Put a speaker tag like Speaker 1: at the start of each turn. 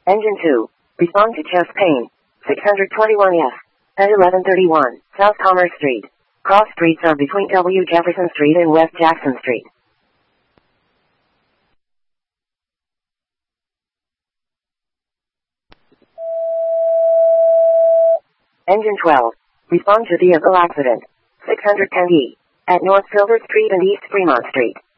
Speaker 1: Engine 2. Respond to chest pain. 621F. At 1131 South Commerce Street. Cross streets are between W. Jefferson Street and West Jackson Street. Engine 12. Respond to vehicle accident. 610E. At North Silver Street and East Fremont Street.